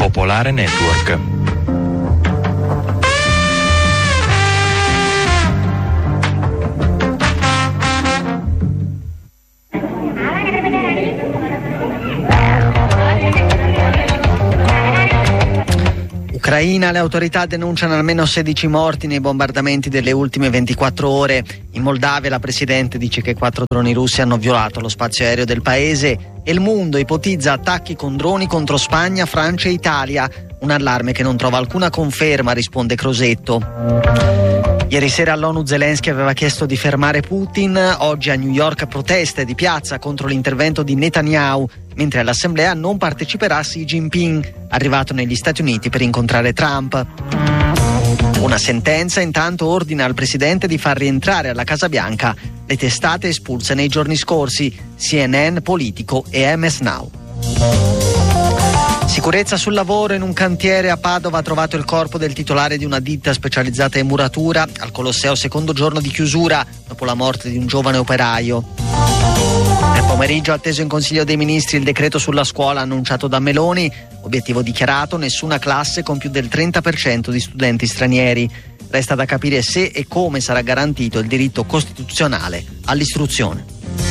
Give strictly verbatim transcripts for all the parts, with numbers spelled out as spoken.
Popolare Network. Ucraina, le autorità denunciano almeno sedici morti nei bombardamenti delle ultime ventiquattro ore. In Moldavia la presidente dice che quattro droni russi hanno violato lo spazio aereo del paese e il mondo ipotizza attacchi con droni contro Spagna, Francia e Italia. Un allarme che non trova alcuna conferma, risponde Crosetto. Ieri sera all'ONU Zelensky aveva chiesto di fermare Putin, oggi a New York proteste di piazza contro l'intervento di Netanyahu, mentre all'assemblea non parteciperà Xi Jinping, arrivato negli Stati Uniti per incontrare Trump. Una sentenza intanto ordina al presidente di far rientrare alla Casa Bianca le testate espulse nei giorni scorsi, C N N, Politico e M S Now. Sicurezza sul lavoro. In un cantiere a Padova ha trovato il corpo del titolare di una ditta specializzata in muratura al Colosseo, secondo giorno di chiusura dopo la morte di un giovane operaio. Nel pomeriggio atteso in Consiglio dei Ministri il decreto sulla scuola annunciato da Meloni, obiettivo dichiarato: nessuna classe con più del trenta per cento di studenti stranieri. Resta da capire se e come sarà garantito il diritto costituzionale all'istruzione.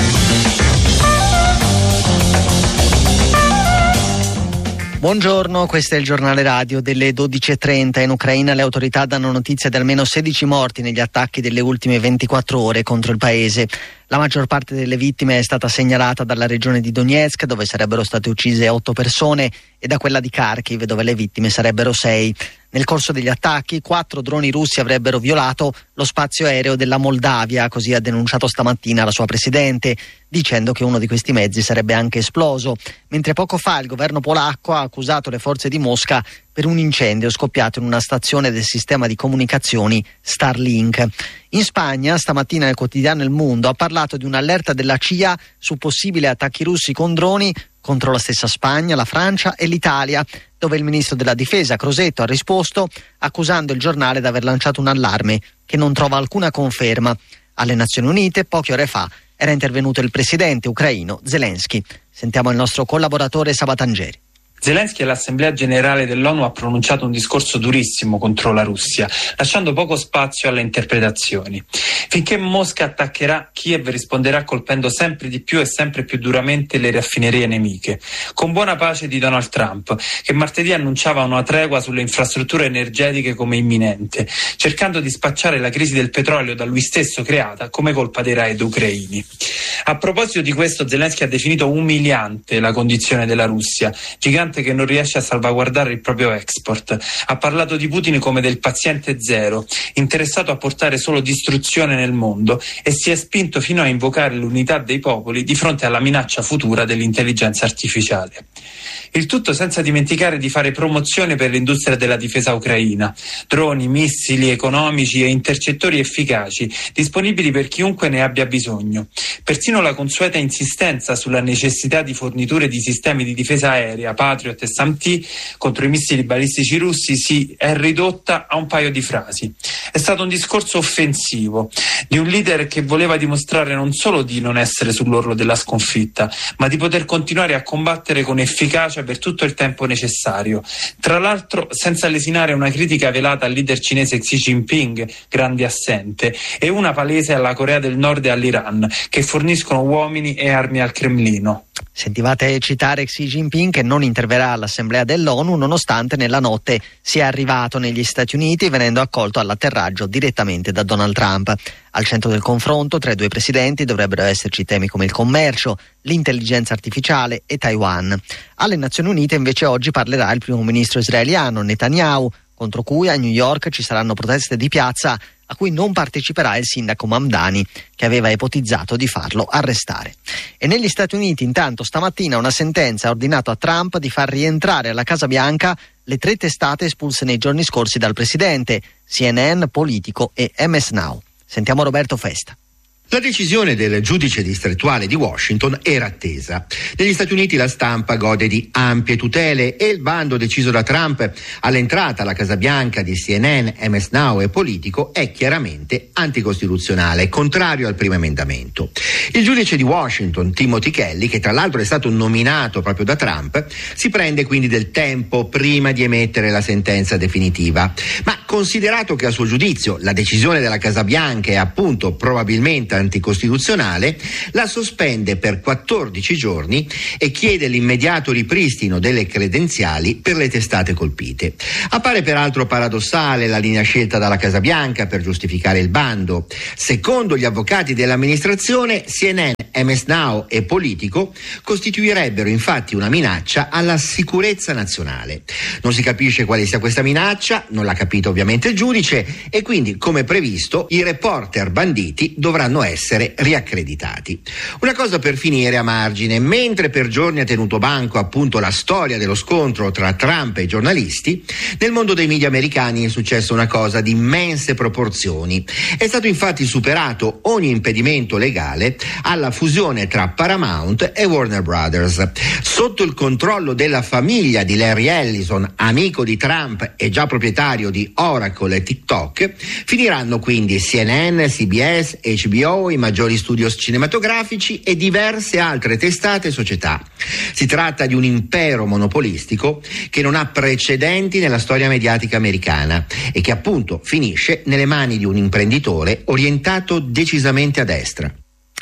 Buongiorno, questo è il giornale radio delle dodici e trenta. In Ucraina le autorità danno notizia di almeno sedici morti negli attacchi delle ultime ventiquattro ore contro il paese. La maggior parte delle vittime è stata segnalata dalla regione di Donetsk, dove sarebbero state uccise otto persone, e da quella di Kharkiv, dove le vittime sarebbero sei. Nel corso degli attacchi, quattro droni russi avrebbero violato lo spazio aereo della Moldavia, così ha denunciato stamattina la sua presidente, dicendo che uno di questi mezzi sarebbe anche esploso, mentre poco fa il governo polacco ha accusato le forze di Mosca per un incendio scoppiato in una stazione del sistema di comunicazioni Starlink. In Spagna, stamattina il quotidiano Il Mundo ha parlato di un'allerta della C I A su possibili attacchi russi con droni contro la stessa Spagna, la Francia e l'Italia, dove il ministro della difesa Crosetto ha risposto accusando il giornale di aver lanciato un allarme che non trova alcuna conferma. Alle Nazioni Unite, poche ore fa, era intervenuto il presidente ucraino Zelensky. Sentiamo il nostro collaboratore Sabatangeri. Zelensky all'Assemblea Generale dell'ONU ha pronunciato un discorso durissimo contro la Russia, lasciando poco spazio alle interpretazioni. Finché Mosca attaccherà, Kiev risponderà colpendo sempre di più e sempre più duramente le raffinerie nemiche, con buona pace di Donald Trump, che martedì annunciava una tregua sulle infrastrutture energetiche come imminente, cercando di spacciare la crisi del petrolio da lui stesso creata come colpa dei raid ucraini. A proposito di questo, Zelensky ha definito umiliante la condizione della Russia, gigante che non riesce a salvaguardare il proprio export. Ha parlato di Putin come del paziente zero, interessato a portare solo distruzione nel mondo, e si è spinto fino a invocare l'unità dei popoli di fronte alla minaccia futura dell'intelligenza artificiale. Il tutto senza dimenticare di fare promozione per l'industria della difesa ucraina, droni, missili economici e intercettori efficaci, disponibili per chiunque ne abbia bisogno. Persino la consueta insistenza sulla necessità di forniture di sistemi di difesa aerea, Patriot e SAM-T contro i missili balistici russi si è ridotta a un paio di frasi. È stato un discorso offensivo di un leader che voleva dimostrare non solo di non essere sull'orlo della sconfitta, ma di poter continuare a combattere con efficacia per tutto il tempo necessario. Tra l'altro senza lesinare una critica velata al leader cinese Xi Jinping, grande assente, e una palese alla Corea del Nord e all'Iran, che forniscono uomini e armi al Cremlino. Sentivate citare Xi Jinping, che non interverrà all'Assemblea dell'ONU nonostante nella notte sia arrivato negli Stati Uniti, venendo accolto all'atterraggio direttamente da Donald Trump. Al centro del confronto tra i due presidenti dovrebbero esserci temi come il commercio, l'intelligenza artificiale e Taiwan. Alle Nazioni Unite invece oggi parlerà il primo ministro israeliano Netanyahu, contro cui a New York ci saranno proteste di piazza a cui non parteciperà il sindaco Mamdani, che aveva ipotizzato di farlo arrestare. E negli Stati Uniti intanto stamattina una sentenza ha ordinato a Trump di far rientrare alla Casa Bianca le tre testate espulse nei giorni scorsi dal presidente, C N N, Politico e M S Now. Sentiamo Roberto Festa. La decisione del giudice distrettuale di Washington era attesa. Negli Stati Uniti la stampa gode di ampie tutele e il bando deciso da Trump all'entrata alla Casa Bianca di C N N, M S Now e Politico è chiaramente anticostituzionale, contrario al primo emendamento. Il giudice di Washington, Timothy Kelly, che tra l'altro è stato nominato proprio da Trump, si prende quindi del tempo prima di emettere la sentenza definitiva. Ma considerato che a suo giudizio la decisione della Casa Bianca è appunto probabilmente anticostituzionale, la sospende per quattordici giorni e chiede l'immediato ripristino delle credenziali per le testate colpite. Appare peraltro paradossale la linea scelta dalla Casa Bianca per giustificare il bando. Secondo gli avvocati dell'amministrazione, C N N, M S Now e Politico costituirebbero infatti una minaccia alla sicurezza nazionale. Non si capisce quale sia questa minaccia, non l'ha capito ovviamente il giudice, e quindi, come previsto, i reporter banditi dovranno essere riaccreditati. Una cosa per finire a margine: mentre per giorni ha tenuto banco appunto la storia dello scontro tra Trump e i giornalisti, nel mondo dei media americani è successa una cosa di immense proporzioni. È stato infatti superato ogni impedimento legale alla fusione tra Paramount e Warner Brothers. Sotto il controllo della famiglia di Larry Ellison, amico di Trump e già proprietario di Oracle e TikTok, finiranno quindi C N N, C B S, H B O, i maggiori studios cinematografici e diverse altre testate e società. Si tratta di un impero monopolistico che non ha precedenti nella storia mediatica americana e che appunto finisce nelle mani di un imprenditore orientato decisamente a destra.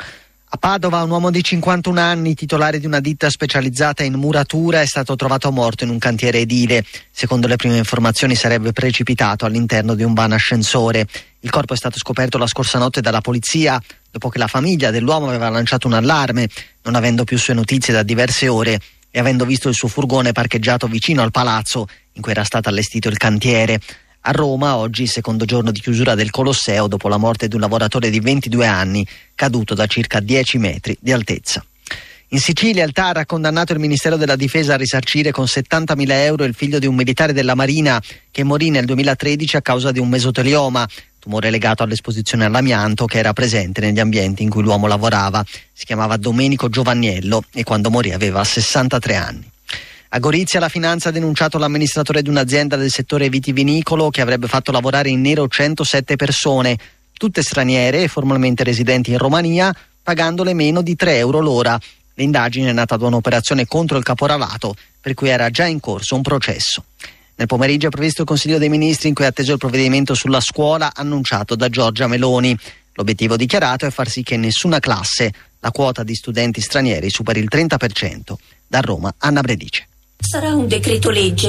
A Padova un uomo di cinquantuno anni, titolare di una ditta specializzata in muratura, è stato trovato morto in un cantiere edile. Secondo le prime informazioni sarebbe precipitato all'interno di un van ascensore. Il corpo è stato scoperto la scorsa notte dalla polizia, dopo che la famiglia dell'uomo aveva lanciato un allarme, non avendo più sue notizie da diverse ore e avendo visto il suo furgone parcheggiato vicino al palazzo in cui era stato allestito il cantiere. A Roma oggi, secondo giorno di chiusura del Colosseo, dopo la morte di un lavoratore di ventidue anni caduto da circa dieci metri di altezza. In Sicilia il T A R ha condannato il Ministero della Difesa a risarcire con settantamila euro il figlio di un militare della Marina che morì nel duemilatredici a causa di un mesotelioma, tumore legato all'esposizione all'amianto che era presente negli ambienti in cui l'uomo lavorava. Si chiamava Domenico Giovanniello e quando morì aveva sessantatré anni. A Gorizia la Finanza ha denunciato l'amministratore di un'azienda del settore vitivinicolo che avrebbe fatto lavorare in nero centosette persone, tutte straniere e formalmente residenti in Romania, pagandole meno di tre euro l'ora. L'indagine è nata da un'operazione contro il caporalato, per cui era già in corso un processo. Nel pomeriggio è previsto il Consiglio dei Ministri in cui è atteso il provvedimento sulla scuola annunciato da Giorgia Meloni. L'obiettivo dichiarato è far sì che nessuna classe la quota di studenti stranieri superi il trenta per cento. Da Roma, Anna Bredice. Sarà un decreto legge